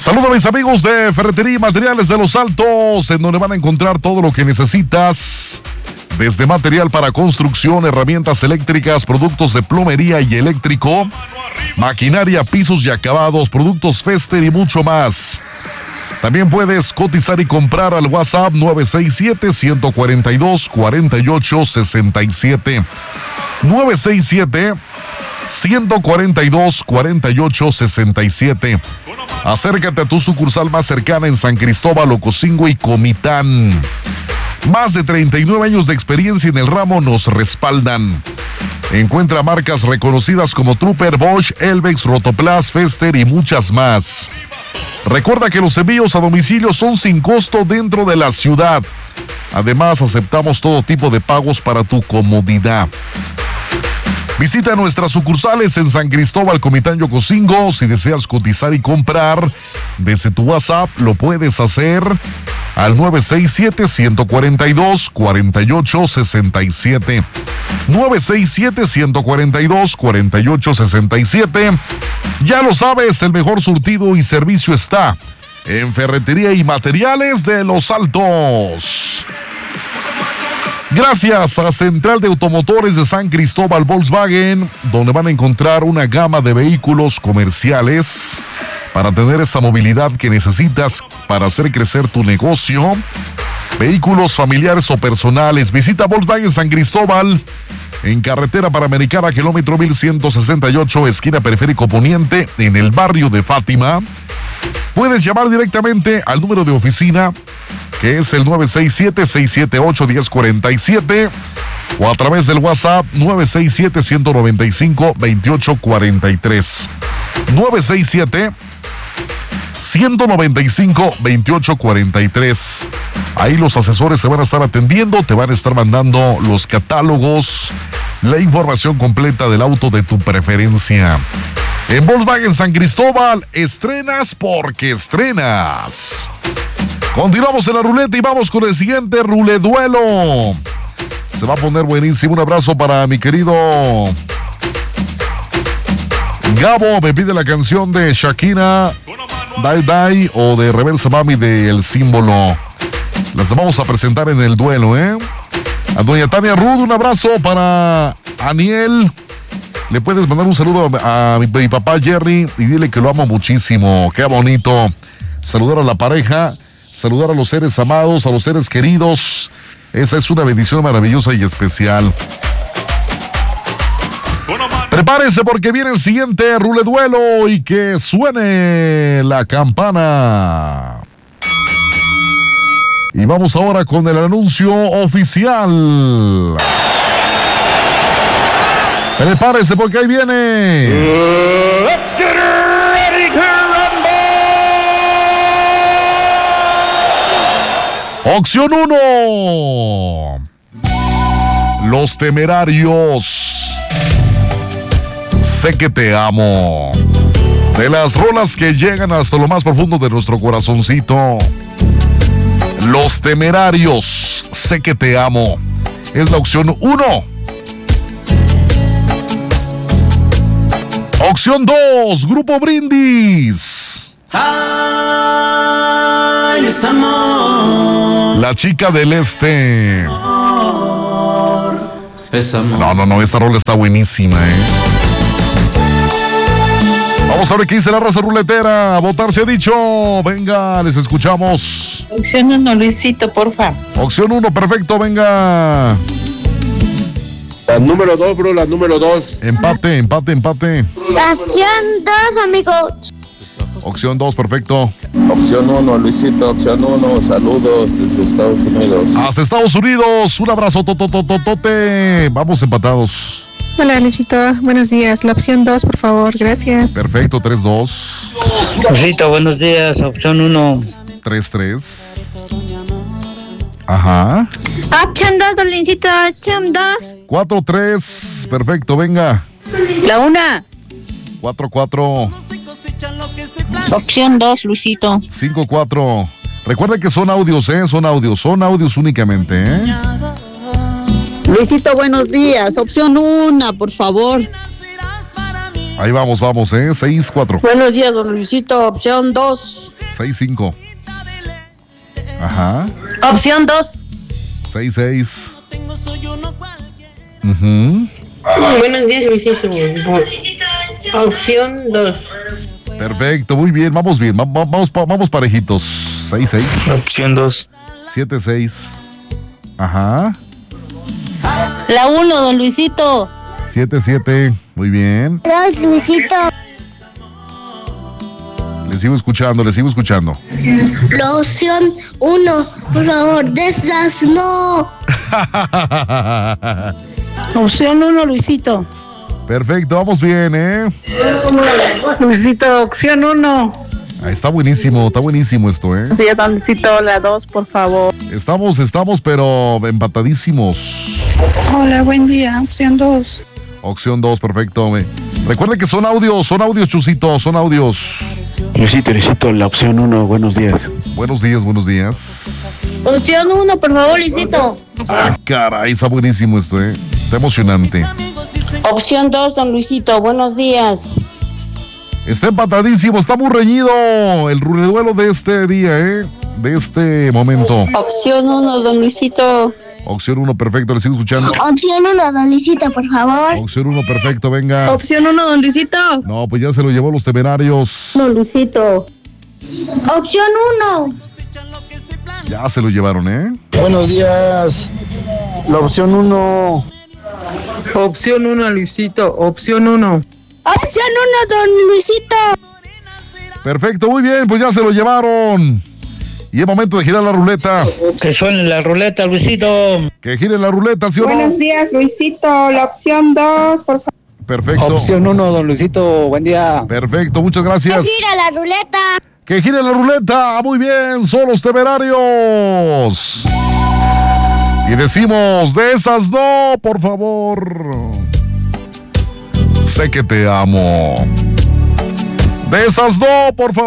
Saludos a mis amigos de Ferretería y Materiales de Los Altos, en donde van a encontrar todo lo que necesitas. Desde material para construcción, herramientas eléctricas, productos de plomería y eléctrico, maquinaria, pisos y acabados, productos Fester y mucho más. También puedes cotizar y comprar al WhatsApp 967-142-4867. 967-142-4867. Acércate a tu sucursal más cercana en San Cristóbal, Ocosingo y Comitán. Más de 39 años de experiencia en el ramo nos respaldan. Encuentra marcas reconocidas como Trooper, Bosch, Elvex, Rotoplas, Fester y muchas más. Recuerda que los envíos a domicilio son sin costo dentro de la ciudad. Además, aceptamos todo tipo de pagos para tu comodidad. Visita nuestras sucursales en San Cristóbal, Comitán y Ocosingo. Si deseas cotizar y comprar desde tu WhatsApp, lo puedes hacer al 967-142-4867. 967-142-4867. Ya lo sabes, el mejor surtido y servicio está en Ferretería y Materiales de Los Altos. Gracias a Central de Automotores de San Cristóbal Volkswagen, donde van a encontrar una gama de vehículos comerciales para tener esa movilidad que necesitas para hacer crecer tu negocio. Vehículos familiares o personales. Visita Volkswagen San Cristóbal en carretera Panamericana, kilómetro 1168, esquina Periférico Poniente, en el barrio de Fátima. Puedes llamar directamente al número de oficina, que es el 967-678-1047, o a través del WhatsApp 967-195-2843. 967-195-2843. Ahí los asesores se van a estar atendiendo, te van a estar mandando los catálogos, la información completa del auto de tu preferencia. En Volkswagen San Cristóbal, estrenas porque estrenas. Continuamos en la ruleta y vamos con el siguiente ruleduelo. Se va a poner buenísimo. Un abrazo para mi querido Gabo. Me pide la canción de Shakira, Die Die, o de Reversa Mami de El Símbolo. Las vamos a presentar en el duelo, A doña Tania Rud, un abrazo para Aniel. Le puedes mandar un saludo a mi papá Jerry y dile que lo amo muchísimo. Qué bonito saludar a la pareja, saludar a los seres amados, a los seres queridos. Esa es una bendición maravillosa y especial. Prepárese porque viene el siguiente ruleduelo y que suene la campana. Y vamos ahora con el anuncio oficial. Prepárese porque ahí viene. Let's get ready to rumble. Opción 1. Los Temerarios. Sé que te amo. De las rolas que llegan hasta lo más profundo de nuestro corazoncito. Los Temerarios. Sé que te amo. Es la opción 1. Opción 2, Grupo Brindis. Ay, es amor. La Chica del Este. Es amor. No, esta rola está buenísima, Vamos a ver qué dice la raza ruletera. A votar se ha dicho. Venga, les escuchamos. Opción 1, Luisito, porfa. Opción 1, perfecto, venga. La número 2, bro, la número 2. Empate. Opción 2, amigo. Opción 2, perfecto. Opción 1, Luisito, opción 1. Saludos desde Estados Unidos. Hasta Estados Unidos. Un abrazo, totototote. Vamos empatados. Hola, Luisito. Buenos días. La opción 2, por favor. Gracias. Perfecto, 3-2. Luisito, buenos días. Opción 1. 3-3. Ajá. Opción 2, Dolincito. Opción 2. 4-3. Perfecto, venga. La 1. 4-4. Opción 2, Luisito. 5-4. Recuerda que son audios, Son audios únicamente, Luisito, buenos días. Opción 1, por favor. Ahí vamos, 6-4. Buenos días, don Luisito. Opción 2. 6-5. Ajá. Opción 2. 6-6. Buenos días, Luisito. Opción 2. Perfecto, muy bien. Vamos bien. Vamos parejitos. 6-6. Opción 2. 7-6. Ajá. La 1, don Luisito. 7-7. Muy bien. Dos, Luisito. Le sigo escuchando. La opción 1, por favor, de esas no. Opción 1, Luisito. Perfecto, vamos bien, ¿eh? Luisito, opción 1. Está buenísimo esto, ¿eh? Sí, don Luisito, la 2, por favor. Estamos, pero empatadísimos. Hola, buen día. Opción 2. Opción 2, perfecto. Recuerde que son audios, Chusito, son audios. Luisito, la opción 1, buenos días. Buenos días. Opción 1, por favor, Luisito. Ah, caray, está buenísimo esto, ¿eh? Está emocionante. Opción 2, don Luisito, buenos días. Está empatadísimo, está muy reñido el ruleduelo de este día, ¿eh? De este momento. Opción 1, don Luisito. Opción 1, perfecto, le sigo escuchando. Opción 1, don Luisito, por favor. Opción 1, perfecto, venga. Opción 1, don Luisito. No, pues ya se lo llevó los temerarios. Don Luisito. Opción 1. Ya se lo llevaron, ¿eh? Buenos días. La opción 1. Opción 1, Luisito. Opción 1. Opción 1, don Luisito. Perfecto, muy bien, pues ya se lo llevaron. Y es momento de girar la ruleta. Que suene la ruleta, Luisito. Que gire la ruleta, ¿sí o no? Buenos días, Luisito. La opción 2, por favor. Perfecto. Opción 1, don Luisito. Buen día. Perfecto, muchas gracias. Gira la ruleta. Que gire la ruleta. Muy bien, son los temerarios. Y decimos, de esas no, por favor. Sé que te amo. De esas no, por favor.